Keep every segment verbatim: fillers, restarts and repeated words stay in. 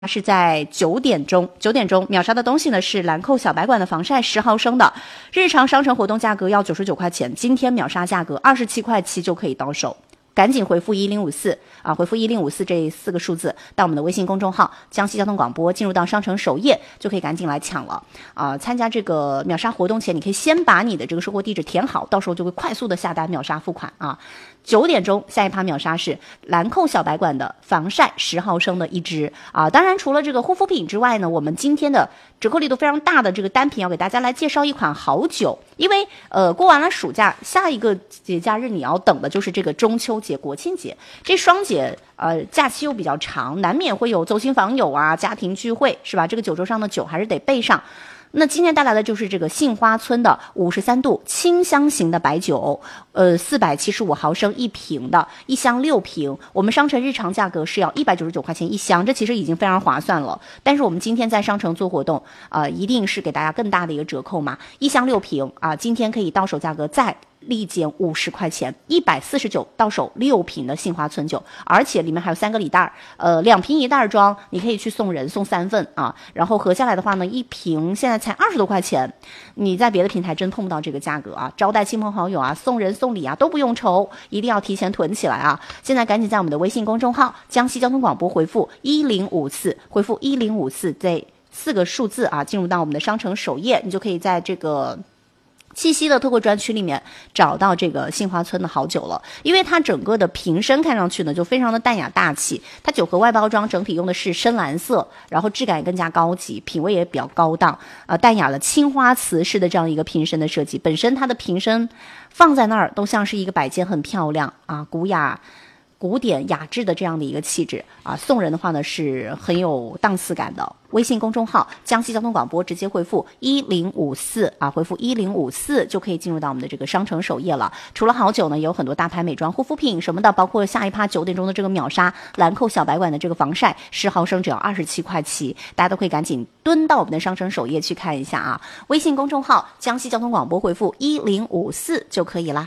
是在九点钟，九点钟秒杀的东西呢是兰蔻小白管的防晒十毫升的，日常商城活动价格要九十九块钱，今天秒杀价格二十七块七就可以到手。赶紧回复一零五四啊，回复一零五四这四个数字到我们的微信公众号江西交通广播，进入到商城首页就可以赶紧来抢了啊！参加这个秒杀活动前，你可以先把你的这个收货地址填好，到时候就会快速的下单秒杀付款啊！九点钟下一趴秒杀是兰蔻小白管的防晒十毫升的一支啊！当然除了这个护肤品之外呢，我们今天的折扣力度非常大的这个单品要给大家来介绍一款好酒，因为呃过完了暑假，下一个节假日你要等的就是这个中秋节、国庆节，这双节呃假期又比较长，难免会有走亲访友啊、家庭聚会，是吧？这个酒桌上的酒还是得备上。那今天带来的就是这个杏花村的五十三度清香型的白酒，呃，四百七十五毫升一瓶的，一箱六瓶。我们商城日常价格是要一百九十九块钱一箱，这其实已经非常划算了。但是我们今天在商城做活动，呃，一定是给大家更大的一个折扣嘛，一箱六瓶啊、呃，今天可以到手价格再立减五十块钱，一百四十九到手六瓶的杏花村酒，而且里面还有三个礼袋，呃，两瓶一袋装，你可以去送人送三份啊，然后合下来的话呢，一瓶现在才二十多块钱，你在别的平台真碰不到这个价格啊！招待亲朋好友啊，送人送礼啊都不用愁，一定要提前囤起来啊！现在赶紧在我们的微信公众号江西交通广播回复一零五四，回复一零五四这四个数字啊，进入到我们的商城首页，你就可以在这个七夕的特惠专区里面找到这个杏花村的好酒了，因为它整个的瓶身看上去呢就非常的淡雅大气，它酒盒外包装整体用的是深蓝色，然后质感也更加高级，品味也比较高档，呃，淡雅的青花瓷式的这样一个瓶身的设计，本身它的瓶身放在那儿都像是一个摆件，很漂亮啊，古雅古典雅致的这样的一个气质啊，送人的话呢是很有档次感的。微信公众号江西交通广播直接回复一零五四啊，回复一零五四就可以进入到我们的这个商城首页了。除了好酒呢，也有很多大牌美妆护肤品什么的，包括下一趴九点钟的这个秒杀兰蔻小白管的这个防晒十毫升只要二十七块七，大家都可以赶紧蹲到我们的商城首页去看一下啊。微信公众号江西交通广播回复一零五四就可以啦。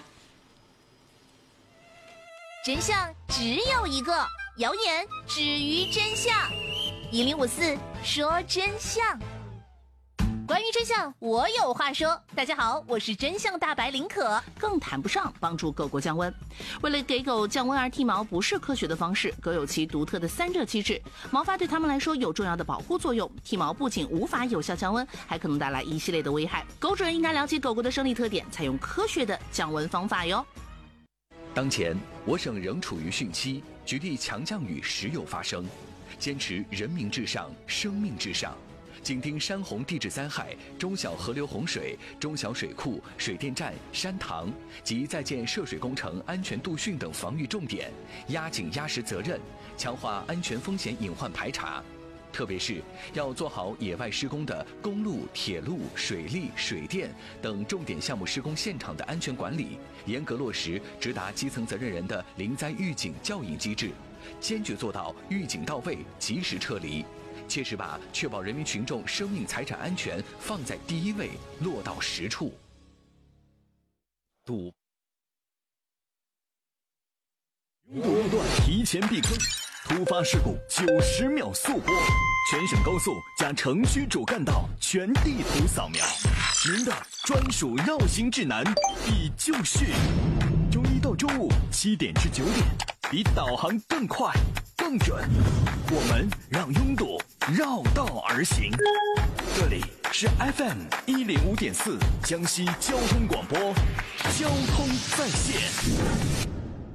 真相只有一个，谣言止于真相。一零五四说真相。关于真相，我有话说。大家好，我是真相大白林可， 更谈不上帮助狗狗降温。为了给狗降温而剃毛不是科学的方式，狗有其独特的散热机制，毛发对它们来说有重要的保护作用。剃毛不仅无法有效降温，还可能带来一系列的危害。狗主人应该了解狗狗的生理特点，采用科学的降温方法哟。 当前，我省仍处于汛期，局地强降雨时有发生，坚持人民至上、生命至上，紧盯山洪地质灾害、中小河流洪水、中小水库、水电站、山塘及在建涉水工程安全度汛等防御重点，压紧压实责任，强化安全风险隐患排查。特别是要做好野外施工的公路、铁路、水利、水电等重点项目施工现场的安全管理，严格落实直达基层责任人的临灾预警教引机制，坚决做到预警到位、及时撤离，切实把确保人民群众生命财产安全放在第一位落到实处。 堵拥堵路段提前避坑，突发事故九十秒速播，全省高速加城区主干道全地图扫描，您的专属绕行指南已就绪。周一到周五七点至九点，比导航更快更准，我们让拥堵绕道而行。这里是 F M 一零五点四江西交通广播，交通在线。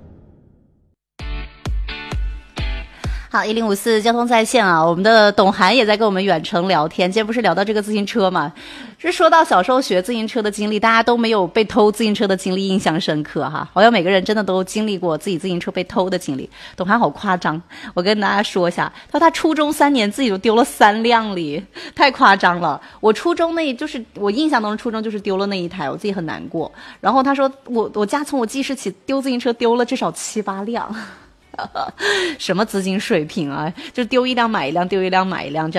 好，一零五四交通在线啊，我们的董涵也在跟我们远程聊天。今天不是聊到这个自行车嘛，是说到小时候学自行车的经历，大家都没有被偷自行车的经历印象深刻哈，好像每个人真的都经历过自己自行车被偷的经历。董涵好夸张，我跟大家说一下，他说他初中三年自己都丢了三辆哩，太夸张了。我初中那就是我印象当中初中就是丢了那一台，我自己很难过。然后他说我我家从我记事起丢自行车丢了至少七八辆。什么资金水平啊，就丢一辆买一辆，丢一辆买一辆这样。